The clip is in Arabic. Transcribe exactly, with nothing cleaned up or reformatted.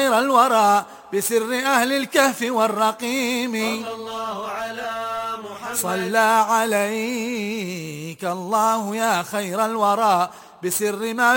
خير الورى بسر أهل الكهف والرقيم. صلى الله على محمد صلى عليك الله يا خير الورى بسر ما